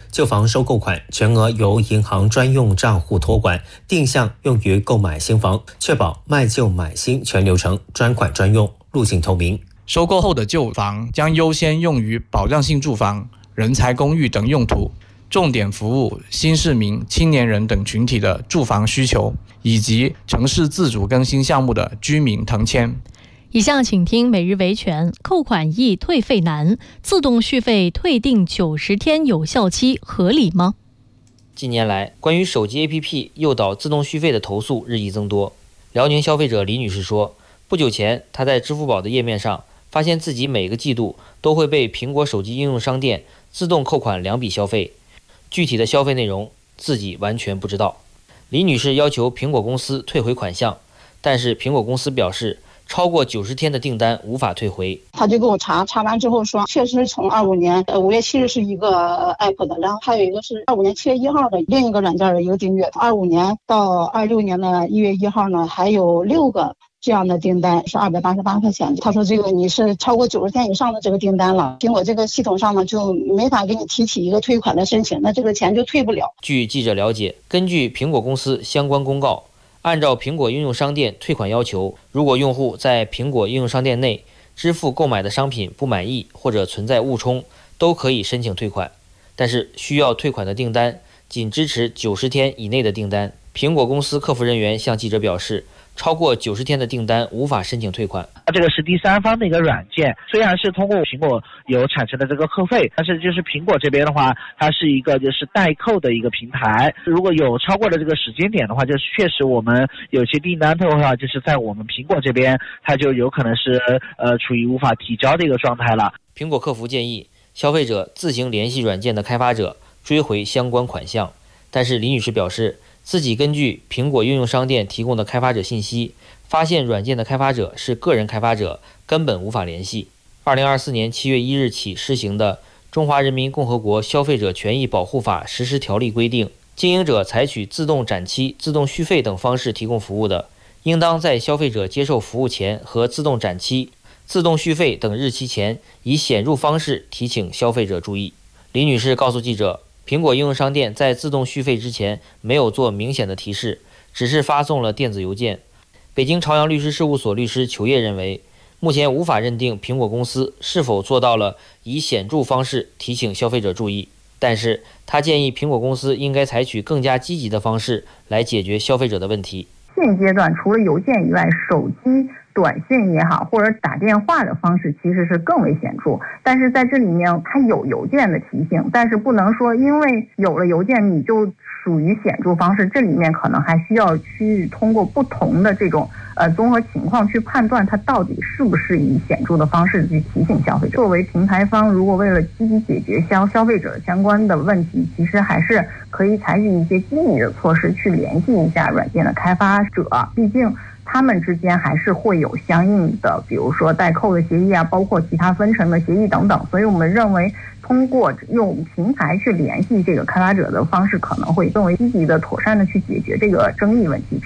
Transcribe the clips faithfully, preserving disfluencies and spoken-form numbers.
旧房收购款全额由银行专用账户托管，定向用于购买新房，确保卖旧买新全流程专款专用，路径透明。 收购后的旧房将优先用于保障性住房、人才公寓等用途，重点服务新市民、青年人等群体的住房需求，以及城市自主更新项目的居民腾迁。 以下请听每日维权。扣款易退费难，自动续费退订九十天有效期合理吗？ 近年来，关于手机 A P P 诱导自动续费的投诉日益增多。辽宁消费者李女士说，不久前她在支付宝的页面上发现自己每个季度都会被苹果手机应用商店自动扣款两笔消费，具体的消费内容自己完全不知道。李女士要求苹果公司退回款项，但是苹果公司表示超过九十天的订单无法退回。 他就给我查，查完之后说，确实从二五年呃五月七日是一个 app 的，然后还有一个是二五年七月一号的另一个软件的一个订阅，二五年到二六年的一月一号呢，还有六个这样的订单是二百八十八块钱。他说这个你是超过九十天以上的这个订单了，苹果这个系统上呢就没法给你提起一个退款的申请，那这个钱就退不了。 据记者了解，根据苹果公司相关公告，按照苹果应用商店退款要求，如果用户在苹果应用商店内支付购买的商品不满意或者存在误充，都可以申请退款。但是需要退款的订单仅支持九十天以内的订单。苹果公司客服人员向记者表示，超过九十天的订单无法申请退款。 这个是第三方的一个软件，虽然是通过苹果有产生的这个扣费，但是就是苹果这边的话，它是一个就是代扣的一个平台。如果有超过的这个时间点的话，就是确实我们有些订单的话，就是在我们苹果这边，它就有可能是呃处于无法提交的一个状态了。 苹果客服建议消费者自行联系软件的开发者追回相关款项，但是李女士表示，自己根据苹果应用商店提供的开发者信息，发现软件的开发者是个人开发者，根本无法联系。二零二四年七月一日起施行的《中华人民共和国消费者权益保护法实施条例》规定，经营者采取自动展期、自动续费等方式提供服务的，应当在消费者接受服务前和自动展期、自动续费等日期前，以显著方式提醒消费者注意。李女士告诉记者，苹果应用商店在自动续费之前没有做明显的提示，只是发送了电子邮件。北京朝阳律师事务所律师裘烨认为，目前无法认定苹果公司是否做到了以显著方式提醒消费者注意，但是他建议苹果公司应该采取更加积极的方式来解决消费者的问题。 现阶段除了邮件以外，手机短信也好，或者打电话的方式其实是更为显著，但是在这里面它有邮件的提醒，但是不能说因为有了邮件你就属于显著方式，这里面可能还需要去通过不同的这种呃综合情况去判断它到底是不是以显著的方式去提醒消费者。作为平台方，如果为了积极解决消消费者相关的问题，其实还是可以采取一些积极的措施去联系一下软件的开发者，毕竟他们之间还是会有相应的，比如说代扣的协议啊，包括其他分成的协议等等。所以我们认为，通过用平台去联系这个开发者的方式，可能会更为积极的、妥善的去解决这个争议问题。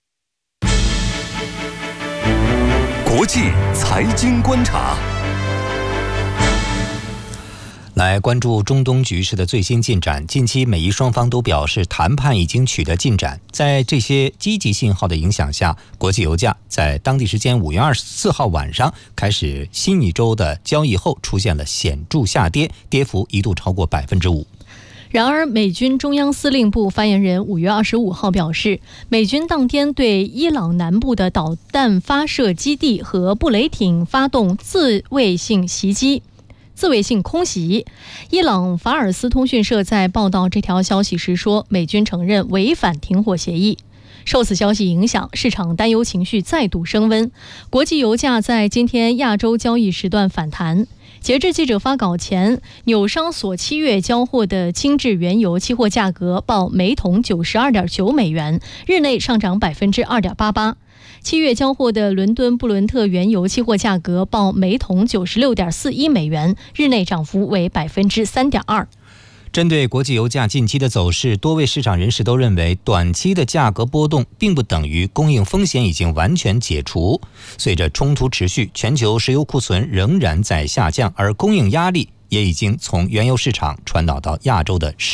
国际财经观察。来关注中东局势的最新进展。近期美伊双方都表示谈判已经取得进展，在这些积极信号的影响下，国际油价在当地时间五月二十四号晚上开始新一周的交易后出现了显著下跌，跌幅一度超过百分之五。 然而，美军中央司令部发言人五月二十五号表示，美军当天对伊朗南部的导弹发射基地和布雷艇发动自卫性袭击。自卫性空袭。伊朗法尔斯通讯社在报道这条消息时说，美军承认违反停火协议。受此消息影响，市场担忧情绪再度升温，国际油价在今天亚洲交易时段反弹。截至记者发稿前，纽商所七月交货的轻质原油期货价格报每桶九十二点九美元，日内上涨百分之二点八八。七月交货的伦敦布伦特原油期货价格报每桶九十六点四一美元，日内涨幅为百分之三点二。 针对国际油价近期的走势，多位市场人士都认为，短期的价格波动并不等于供应风险已经完全解除。随着冲突持续，全球石油库存仍然在下降，而供应压力也已经从原油市场传导到亚洲的